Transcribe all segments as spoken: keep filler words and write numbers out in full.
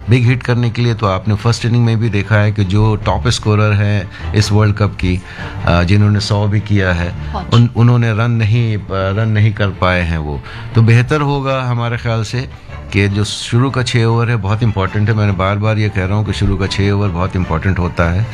Big hit करने के लिए तो आपने फर्स्ट इनिंग में भी देखा है कि जो टॉप स्कोरर हैं इस वर्ल्ड कप की, जिन्होंने सौ भी किया है, उन उन्होंने रन नहीं रन नहीं कर पाए हैं वो। तो बेहतर होगा हमारे ख्याल से कि जो शुरू का छः ओवर है बहुत इंपॉर्टेंट है। मैंने बार बार ये कह रहा हूँ कि शुरू का छः ओवर बहुत इंपॉर्टेंट होता है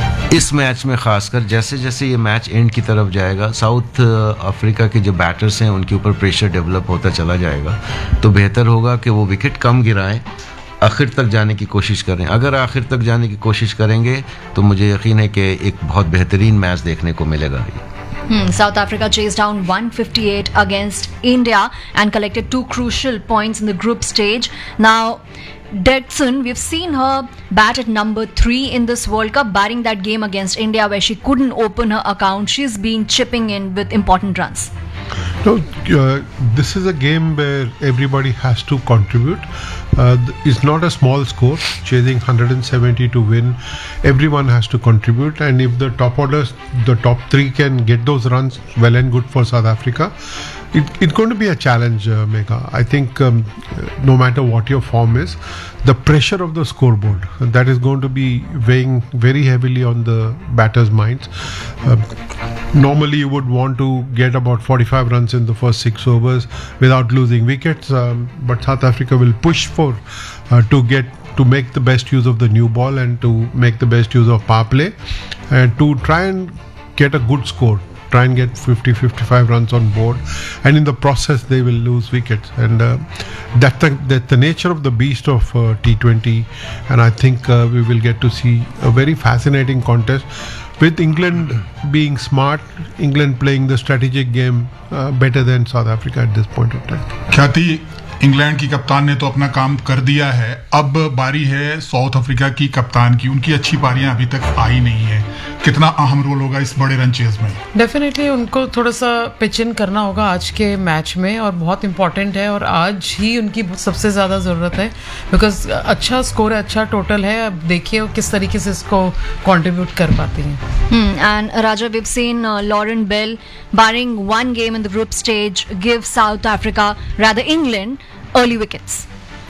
इस मैच में, खासकर जैसे जैसे ये मैच एंड की तरफ जाएगा साउथ अफ्रीका के जो बैटर्स हैं उनके ऊपर प्रेशर डेवलप होता चला जाएगा। तो बेहतर होगा कि वो विकेट कम गिराएं, आखिर तक जाने की कोशिश करें। अगर आखिर तक जाने की कोशिश करेंगे तो मुझे यकीन है कि एक बहुत बेहतरीन मैच देखने को मिलेगा। Hmm, South Africa chased down one fifty-eight against India and collected two crucial points in the group stage. Now, Dixon, we've seen her bat at number three in this World Cup, barring that game against India where she couldn't open her account. She's been chipping in with important runs. No, uh, this is a game where everybody has to contribute. Uh, it's not a small score, chasing one hundred seventy to win. Everyone has to contribute, and if the top orders, the top three can get those runs, well and good for South Africa. It, it's going to be a challenge, uh, Megha. I think um, no matter what your form is, the pressure of the scoreboard, that is going to be weighing very heavily on the batters' minds. Uh, normally you would want to get about forty-five runs in the first six overs without losing wickets, um, but South Africa will push for uh, to get to make the best use of the new ball and to make the best use of power play and to try and get a good score. Try and get fifty, fifty-five runs on board, and in the process they will lose wickets, and uh, that's the, that the nature of the beast of uh, T twenty, and I think uh, we will get to see a very fascinating contest with England being smart, England playing the strategic game uh, better than South Africa at this point in time. ख्याति, England की कप्तान ने तो अपना काम कर दिया है, अब बारी है साउथ अफ्रीका की कप्तान की। उनकी अच्छी पारियां अभी तक आई नहीं है, कितना अहम रोल होगा इस बड़े रन चेज में? डेफिनेटली उनको थोड़ा सा पिच इन करना होगा आज के मैच में, और बहुत इंपॉर्टेंट है, और आज ही उनकी सबसे ज़्यादा ज़रूरत है, बिकॉज अच्छा स्कोर है, अच्छा टोटल है। अब देखिए किस तरीके से इसको कंट्रीब्यूट कर पाती हैं। And Raja, we've seen uh, Lauren Bell, barring one game in the group stage, give South Africa, rather England, early wickets.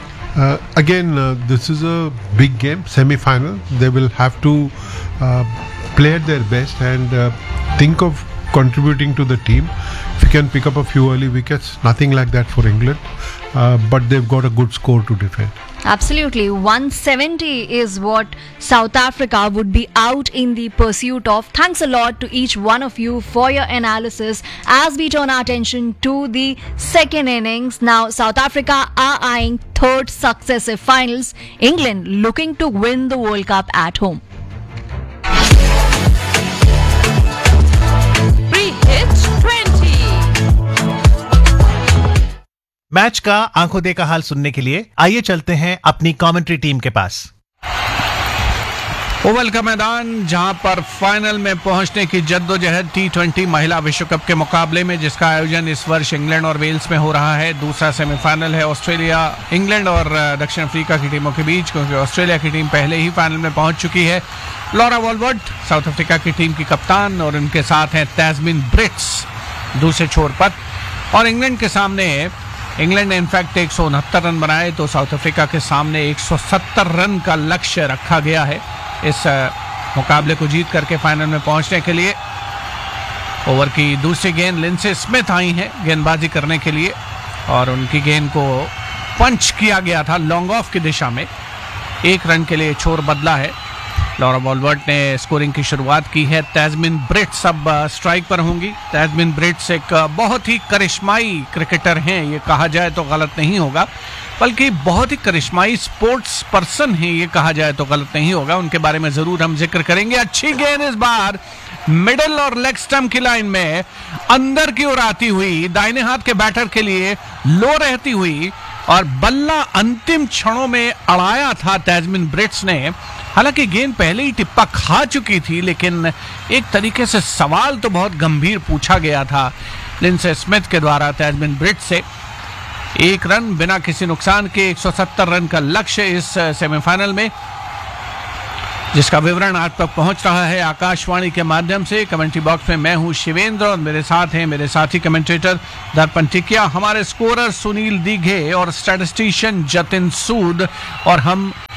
Uh, again, uh, this is a big game, semi-final. They will have to uh, play at their best and uh, think of contributing to the team. If you can pick up a few early wickets, nothing like that for England, uh, but they've got a good score to defend. Absolutely. one seventy is what South Africa would be out in the pursuit of. Thanks a lot to each one of you for your analysis as we turn our attention to the second innings. Now, South Africa are eyeing third successive finals. England looking to win the World Cup at home. Match का आंखों देखा हाल सुनने के लिए आइए चलते हैं अपनी कमेंट्री टीम के पास। ओवल का मैदान, जहां पर फाइनल में पहुंचने की जद्दोजहद टी ट्वेंटी महिला विश्व कप के मुकाबले में, जिसका आयोजन इस वर्ष इंग्लैंड और वेल्स में हो रहा है। दूसरा सेमीफाइनल है ऑस्ट्रेलिया, इंग्लैंड और दक्षिण अफ्रीका की टीमों के बीच, क्योंकि ऑस्ट्रेलिया की टीम पहले ही फाइनल में पहुंच चुकी है। लॉरा वॉलवर्थ साउथ अफ्रीका की टीम की कप्तान, और उनके साथ हैं तैस्मिन ब्रिट्स दूसरे छोर पर। और इंग्लैंड के सामने, इंग्लैंड ने इनफैक्ट एक सौ उनहत्तर रन बनाए, तो साउथ अफ्रीका के सामने एक सौ सत्तर रन का लक्ष्य रखा गया है इस मुकाबले को जीत करके फाइनल में पहुंचने के लिए। ओवर की दूसरी गेंद लिंडसे स्मिथ आई हैं गेंदबाजी करने के लिए, और उनकी गेंद को पंच किया गया था लॉन्ग ऑफ की दिशा में। एक रन के लिए छोर बदला है। लॉरा वॉलवर्थ ने स्कोरिंग की शुरुआत की है। तैस्मिन ब्रिट्स अब स्ट्राइक पर होंगी। तैस्मिन ब्रिट्स एक बहुत ही करिश्माई क्रिकेटर हैं, ये कहा जाए तो गलत नहीं होगा, बल्कि बहुत ही करिश्माई स्पोर्ट्स पर्सन हैं, ये कहा जाए तो गलत नहीं होगा। उनके बारे में जरूर हम जिक्र करेंगे। अच्छी गेंद इस बार मिडिल और लेग स्टंप की लाइन में अंदर की ओर आती हुई, दाहिने हाथ के बैटर के लिए लो रहती हुई, और बल्ला अंतिम क्षणों में अड़ाया था तैस्मिन ब्रिट्स ने। हालांकि गेंद पहले ही टिप्पा खा चुकी थी, लेकिन एक तरीके से सवाल तो बहुत गंभीर पूछा गया था लिंडसे स्मिथ के द्वारा तैस्मिन ब्रिट्स से। एक रन बिना किसी नुकसान के, एक सौ सत्तर रन का लक्ष्य इस सेमीफाइनल में, जिसका विवरण आप तक पहुंच रहा है आकाशवाणी के माध्यम से। कमेंट्री बॉक्स में मैं हूं शिवेंद्र, और मेरे साथ हैं मेरे साथी कमेंटेटर दर्पण टिकिया, हमारे स्कोरर सुनील दीघे और स्टैटिस्टिशियन जतिन सूद, और हम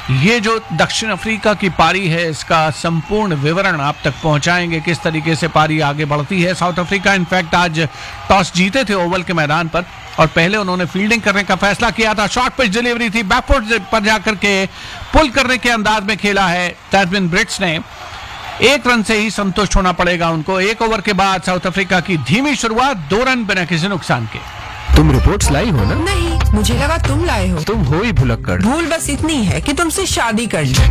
ये जो दक्षिण अफ्रीका की पारी है इसका संपूर्ण विवरण आप तक पहुंचाएंगे, किस तरीके से पारी आगे बढ़ती है। साउथ अफ्रीका इनफैक्ट आज टॉस जीते थे ओवल के मैदान पर और पहले उन्होंने फील्डिंग करने का फैसला किया था। शॉर्ट पिच डिलीवरी थी, बैकफुट पर जाकर के पुल करने के अंदाज में खेला है तासमिन ब्रिट्स ने। एक रन से ही संतुष्ट होना पड़ेगा उनको। एक ओवर के बाद साउथ अफ्रीका की धीमी शुरुआत, दो रन बिना किसी नुकसान के। तुम रिपोर्ट्स लाई हो ना? नहीं, मुझे लगा तुम लाए हो। तुम हो ही भुलक्कड़। भूल बस इतनी है कि तुमसे शादी कर ली।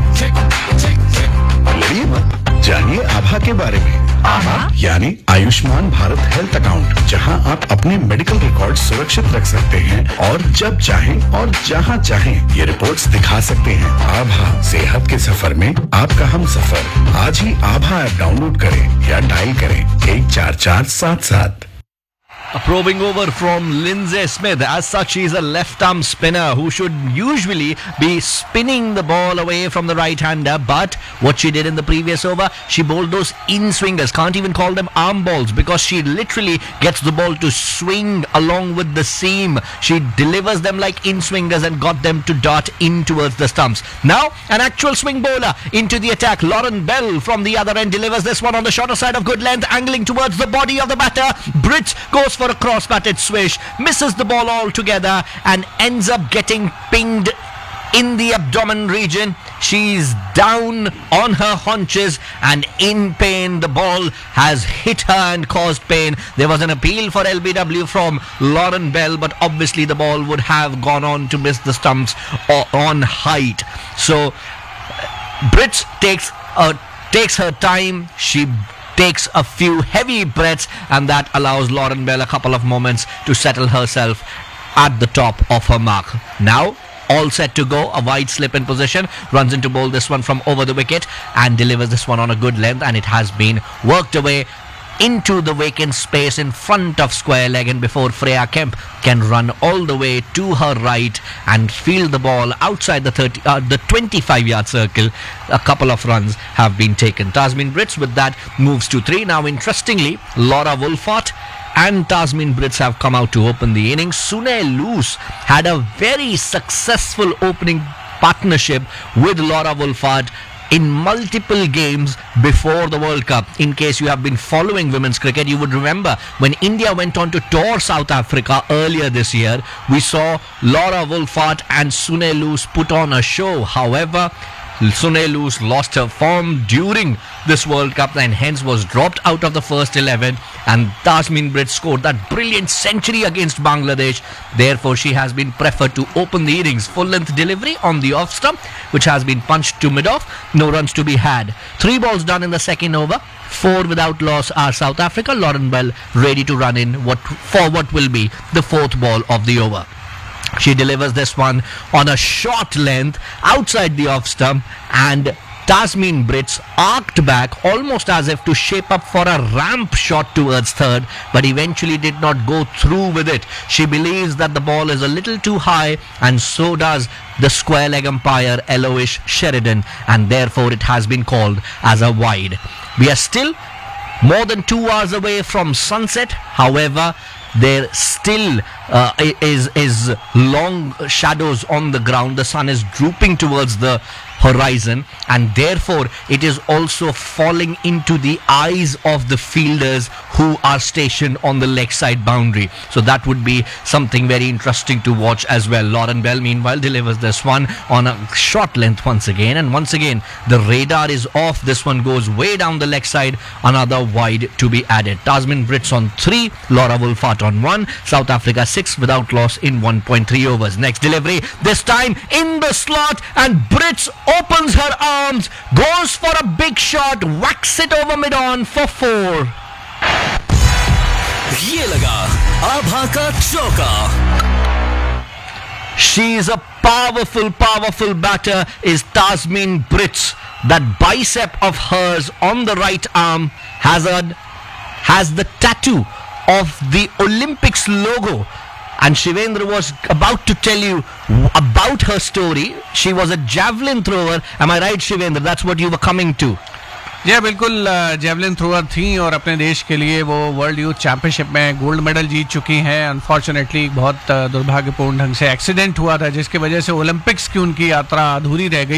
लड़िए मत, जानिए आभा के बारे में। आभा यानी आयुष्मान भारत हेल्थ अकाउंट, जहां आप अपने मेडिकल रिकॉर्ड सुरक्षित रख सकते हैं और जब चाहें और जहां चाहें ये रिपोर्ट्स दिखा सकते हैं। आभा, सेहत के सफर में आपका हम सफर। आज ही आभा ऐप डाउनलोड करें या डायल करें एक चार चार सात सात। A probing over from Lindsay Smith. As such, she is a left-arm spinner who should usually be spinning the ball away from the right-hander. But what she did in the previous over, she bowled those in-swingers. Can't even call them arm balls because she literally gets the ball to swing along with the seam. She delivers them like in-swingers and got them to dart in towards the stumps. Now, an actual swing bowler into the attack. Lauren Bell from the other end delivers this one on the shorter side of good length, angling towards the body of the batter. Brits goes for a cross-butted swish, misses the ball altogether and ends up getting pinged in the abdomen region. She's down on her haunches and in pain. The ball has hit her and caused pain. There was an appeal for L B W from Lauren Bell, but obviously the ball would have gone on to miss the stumps on height. So Brits takes uh, takes her time. She takes a few heavy breaths and that allows Lauren Bell a couple of moments to settle herself at the top of her mark. Now all set to go, a wide slip in position, runs into bowl this one from over the wicket and delivers this one on a good length, and it has been worked away into the vacant space in front of square leg, and before Freya Kemp can run all the way to her right and field the ball outside the thirty, uh, the twenty-five yard circle, a couple of runs have been taken. Tasmin Brits with that moves to three. Now interestingly, Laura Wolfart and Tasmin Brits have come out to open the innings. Sunay Loose had a very successful opening partnership with Laura Wolfart in multiple games before the World Cup. In case you have been following women's cricket, you would remember when India went on to tour South Africa earlier this year, we saw Laura Wolfart and Sunay Loose put on a show. However, Sunay Loose lost her form during this World Cup and hence was dropped out of the first eleven, and Tasmin Brits scored that brilliant century against Bangladesh. Therefore, she has been preferred to open the innings. Full length delivery on the off stump, which has been punched to mid-off. No runs to be had. Three balls done in the second over. Four without loss are South Africa. Lauren Bell ready to run in what for what will be the fourth ball of the over. She delivers this one on a short length outside the off stump, and Tasmin Brits arced back almost as if to shape up for a ramp shot towards third, but eventually did not go through with it. She believes that the ball is a little too high, and so does the square leg umpire Eloise Sheridan, and therefore it has been called as a wide. We are still more than two hours away from sunset. However, there still uh, is is long shadows on the ground. The sun is drooping towards the horizon, and therefore it is also falling into the eyes of the fielders who are stationed on the leg side boundary. So that would be something very interesting to watch as well. Lauren Bell meanwhile delivers this one on a short length once again, and once again the radar is off. This one goes way down the leg side, another wide to be added. Tasmin Brits on three, Laura Wolfart on one. South Africa six without loss in one point three overs. Next delivery, this time in the slot, and Brits opens her arms, goes for a big shot, whacks it over mid-on for four. ये लगा आभा का चौका. She is a powerful, powerful batter, is Tasmin Brits. That bicep of hers on the right arm has a has the tattoo of the Olympics logo. And Shivendra was about to tell you about her story. She was a javelin thrower. Am I right, Shivendra? That's what you were coming to. जी बिल्कुल, javelin thrower थी और अपने देश के लिए वो world youth championship में gold medal जीत चुकी हैं. अनफॉर्चुनेटली बहुत दुर्भाग्यपूर्ण ढंग से एक्सीडेंट हुआ था जिसकी वजह से ओलंपिक्स की उनकी यात्रा अधूरी रह गई.